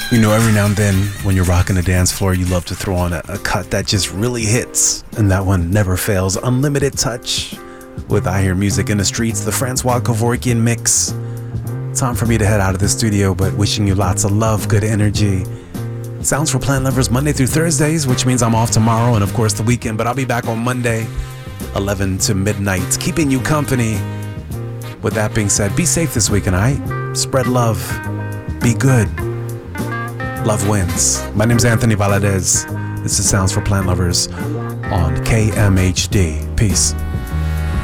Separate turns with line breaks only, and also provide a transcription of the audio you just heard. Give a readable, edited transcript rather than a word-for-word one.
You know, every now and then when you're rocking the dance floor, you love to throw on a cut that just really hits. And that one never fails. Unlimited Touch with I Hear Music in the Streets, the Francois Kevorkian mix. Time for me to head out of the studio, but wishing you lots of love, good energy. Sounds for Plant Lovers Monday through Thursdays, which means I'm off tomorrow and of course the weekend, but I'll be back on Monday, 11 to midnight, keeping you company. With that being said, be safe this weekend, alright? Spread love. Be good. Love wins. My name's Anthony Valadez. This is Sounds for Plant Lovers on KMHD. Peace.